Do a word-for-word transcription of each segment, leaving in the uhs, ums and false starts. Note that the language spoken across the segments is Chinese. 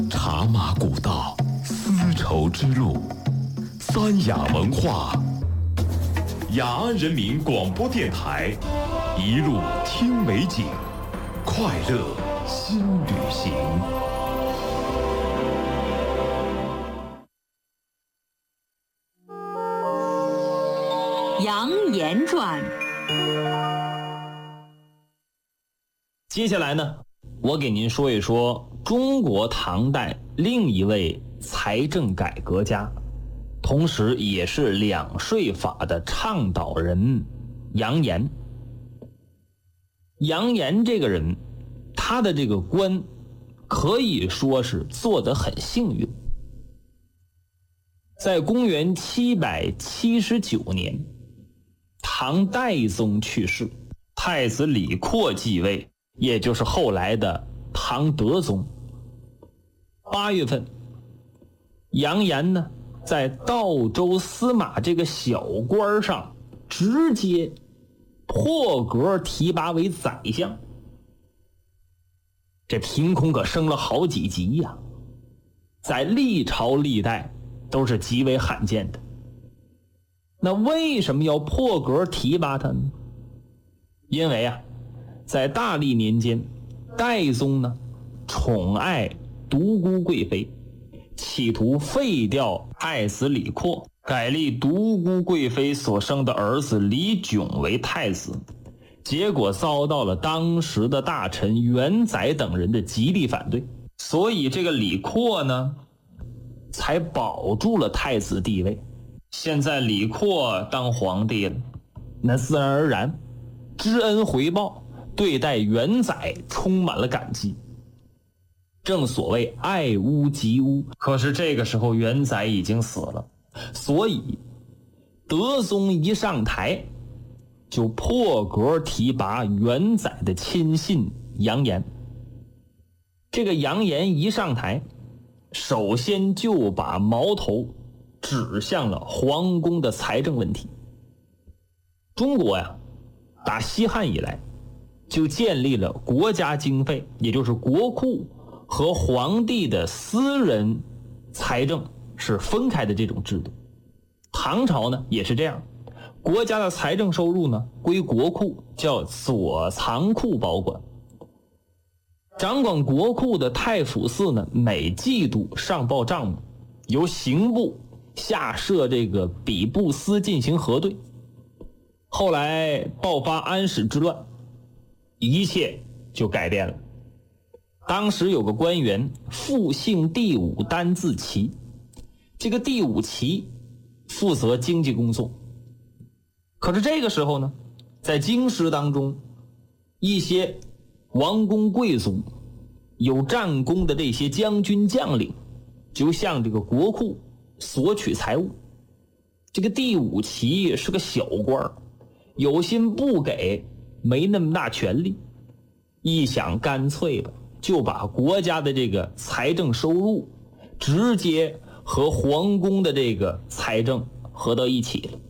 茶马古道，丝绸之路，三雅文化，雅安人民广播电台，一路听美景，快乐新旅行。 杨言传。 接下来呢，我给您说一说中国唐代另一位财政改革家，同时也是两税法的倡导人杨炎。杨炎这个人，他的这个官可以说是做得很幸运。在公元七百七十九年，唐代宗去世，太子李阔继位，也就是后来的唐德宗。八月份，杨炎呢在道州司马这个小官上直接破格提拔为宰相，这凭空可升了好几级呀，在历朝历代都是极为罕见的。那为什么要破格提拔他呢？因为啊，在大历年间，代宗呢宠爱独孤贵妃，企图废掉太子李阔，改立独孤贵妃所生的儿子李炯为太子，结果遭到了当时的大臣元载等人的极力反对，所以这个李阔呢才保住了太子地位。现在李阔当皇帝了，那自然而然知恩回报，对待元载充满了感激。正所谓爱屋及乌，可是这个时候元载已经死了，所以德宗一上台就破格提拔元载的亲信杨炎。这个杨炎一上台，首先就把矛头指向了皇宫的财政问题。中国呀，打西汉以来就建立了国家经费，也就是国库和皇帝的私人财政是分开的这种制度。唐朝呢也是这样，国家的财政收入呢归国库，叫左藏库保管。掌管国库的太府寺呢，每季度上报账目，由刑部下设这个比布司进行核对。后来爆发安史之乱，一切就改变了。当时有个官员复姓第五单字齐，这个第五齐负责经济工作。可是这个时候呢，在京师当中，一些王公贵族有战功的这些将军将领就向这个国库索取财物。这个第五齐是个小官，有心不给，没那么大权力，一想干脆吧，就把国家的这个财政收入直接和皇宫的这个财政合到一起了。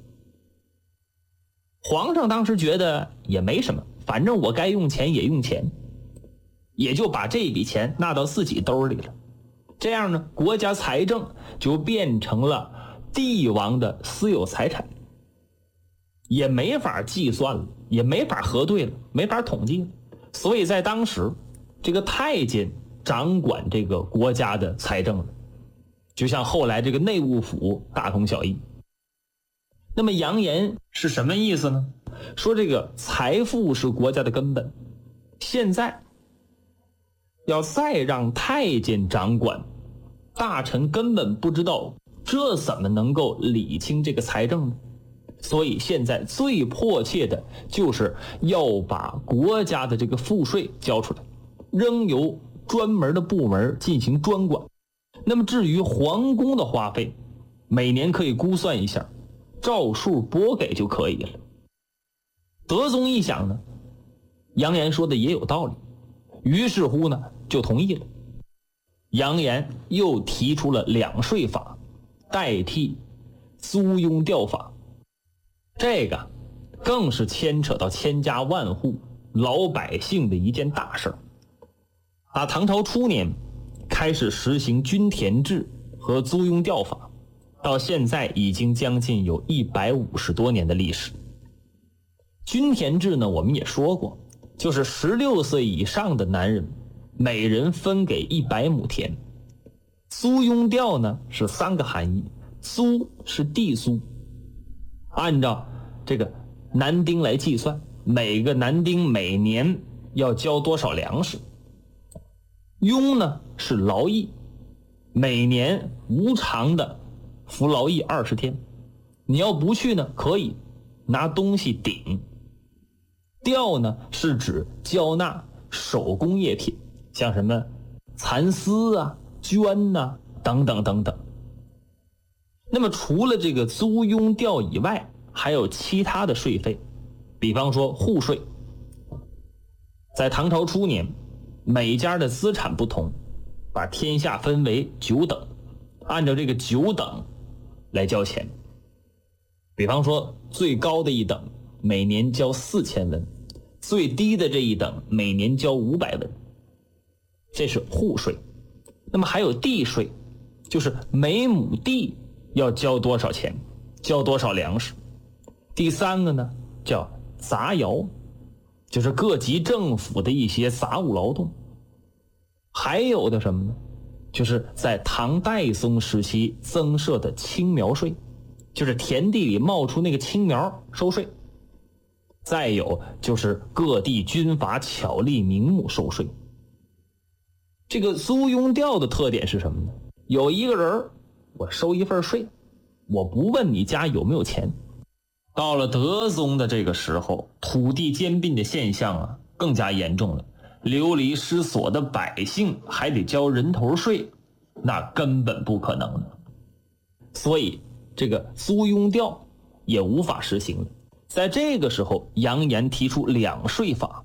皇上当时觉得也没什么，反正我该用钱也用钱，也就把这笔钱纳到自己兜里了。这样呢，国家财政就变成了帝王的私有财产，也没法计算了，也没法核对了，没法统计了。所以在当时，这个太监掌管这个国家的财政了，就像后来这个内务府大同小异。那么杨炎是什么意思呢？说这个财富是国家的根本，现在要再让太监掌管，大臣根本不知道这怎么能够理清这个财政呢？所以现在最迫切的就是要把国家的这个赋税交出来，仍由专门的部门进行专管。那么至于皇宫的花费，每年可以估算一下，照数拨给就可以了。德宗一想呢，杨炎说的也有道理，于是乎呢就同意了。杨炎又提出了两税法，代替租庸调法。这个更是牵扯到千家万户老百姓的一件大事。打唐朝初年开始实行均田制和租庸调法，到现在已经将近有一百五十多年的历史。均田制呢，我们也说过，就是十六岁以上的男人每人分给一百亩田。租庸调呢是三个含义，租是地租，按照这个男丁来计算，每个男丁每年要交多少粮食。庸呢是劳役，每年无偿的服劳役二十天，你要不去呢可以拿东西顶。调呢是指交纳手工业品，像什么蚕丝啊、绢啊等等等等。那么除了这个租庸调以外，还有其他的税费，比方说户税。在唐朝初年，每家的资产不同，把天下分为九等，按照这个九等来交钱。比方说最高的一等每年交四千文，最低的这一等每年交五百文，这是户税。那么还有地税，就是每亩地要交多少钱，交多少粮食。第三个呢叫杂徭，就是各级政府的一些杂务劳动。还有的什么呢，就是在唐代宗时期增设的青苗税，就是田地里冒出那个青苗收税。再有就是各地军阀巧立名目收税。这个租庸调的特点是什么呢？有一个人我收一份税，我不问你家有没有钱。到了德宗的这个时候，土地兼并的现象啊更加严重了，流离失所的百姓还得交人头税，那根本不可能的。所以这个租庸调也无法实行了。在这个时候，杨炎提出两税法。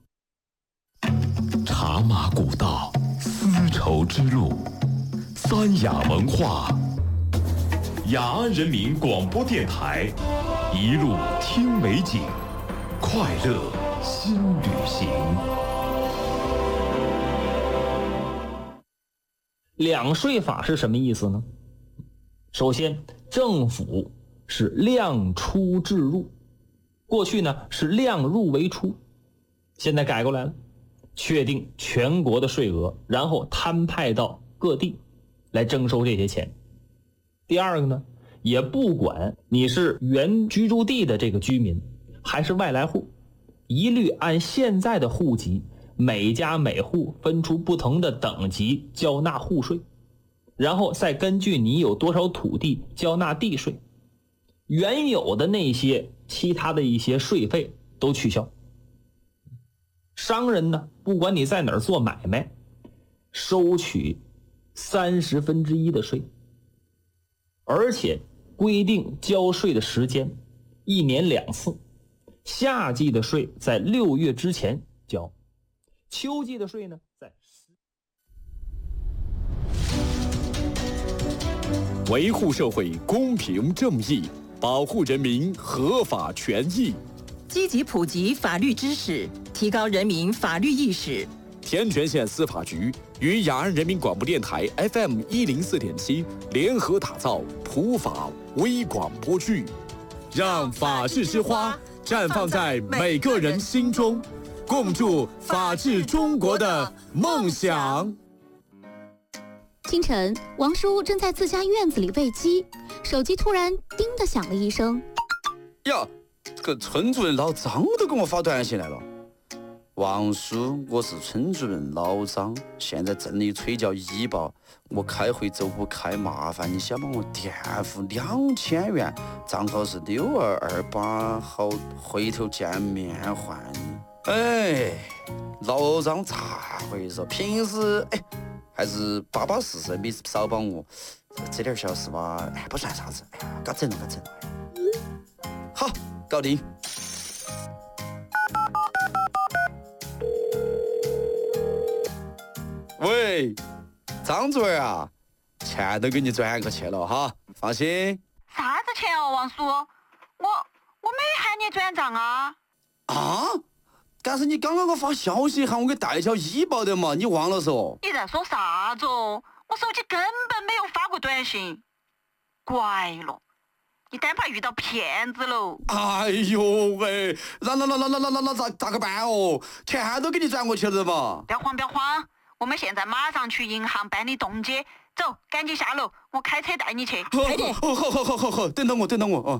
茶马古道，丝绸之路，三雅文化，雅安人民广播电台，一路听美景，快乐新旅行。 两税法是什么意思呢？首先，政府是量出制入，过去呢是量入为出，现在改过来了，确定全国的税额，然后摊派到各地来征收这些钱。第二个呢，也不管你是原居住地的这个居民还是外来户，一律按现在的户籍，每家每户分出不同的等级交纳户税，然后再根据你有多少土地交纳地税。原有的那些其他的一些税费都取消。商人呢，不管你在哪儿做买卖，收取三十分之一的税，而且规定交税的时间一年两次，夏季的税在六月之前交，秋季的税呢在维护社会公平正义，保护人民合法权益， 积极普及法律知识，提高人民法律意识。 天全县司法局与雅安人民广播电台 F M 一零四点七联合打造普法微广播剧，让法治之花绽放在每个人心中，共筑法治中国的梦想。 清晨，王叔正在自家院子里喂鸡，手机突然叮的响了一声。 呀，这个村主任老张都给我发短信来了。王叔，我是村主任老张，现在镇里催叫医保，我开会走不开，麻烦你先帮我垫付两千元，账号是六二二八，好，回头见面还你。哎，老张咋回事？平时哎。还是巴巴适适，没少帮我，这点小事吧，哎，不算啥子，哎呀，嘎整了，嘎整了，好，搞定。喂，张主任啊，钱都给你转过去了哈，放心。 啥子钱哦，王叔？我我没喊你转账啊。 啊？ 但是你刚刚给我发消息喊我给代交医保的嘛，你忘了嗦？ 你在说啥子哦？我手机根本没有发过短信。怪了，你单怕遇到骗子喽。 哎呦喂，那那那那那那那那咋咋个办哦？钱都给你转过去了嘛。 不要慌不要慌，我们现在马上去银行办理冻结。走，赶紧下楼，我开车带你去。 快点！好好好好好好，等等我等等我啊。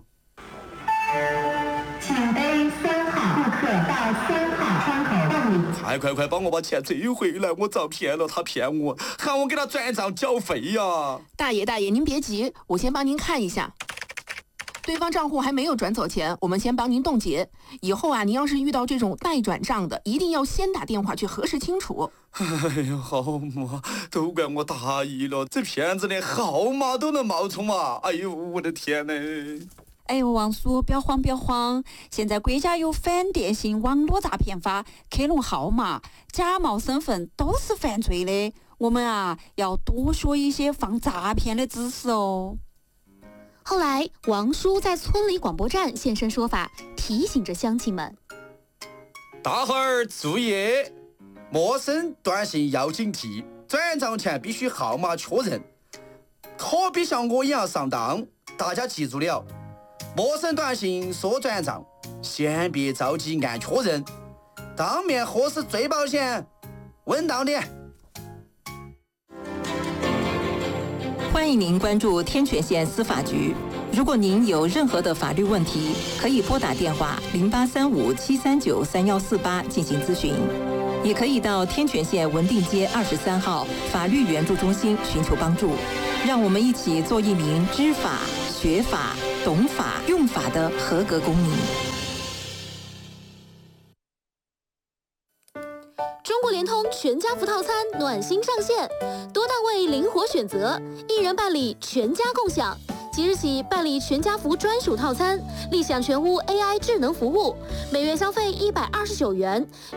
请背三号顾客到三号窗口办理。 快快快，帮我把钱追回来！我遭骗了，他骗我，喊我给他转账缴费呀！ 大爷大爷，您别急，我先帮您看一下。对方账户还没有转走钱，我们先帮您冻结。以后啊，您要是遇到这种待转账的，一定要先打电话去核实清楚。 哎呀，好嘛，都怪我大意了，这骗子连号码都能冒充啊！哎呦，我的天呐！ 哎呦，王叔，不要慌，不要慌！现在国家有反电信网络诈骗法，克隆号码、假冒身份都是犯罪的。我们啊，要多学一些防诈骗的知识哦。 后来，王叔在村里广播站现身说法，提醒着乡亲们： 大伙儿注意，陌生短信要警惕，转账前必须号码确认，可别像我一样上当。大家记住了，陌生短信说转账，先别着急按确认，当面核实最保险，稳当点。 欢迎您关注天泉县司法局。如果您有任何的法律问题，可以拨打电话零八三五七三九三幺四八进行咨询，也可以到天泉县文定街二十三号法律援助中心寻求帮助。让我们一起做一名知法、学法、懂法、用法的合格公民。 中国联通全家福套餐暖心上线，多档位灵活选择，一人办理全家共享。即日起办理全家福专属套餐，立享全屋 A I 智能服务，每月消费一百二十九元。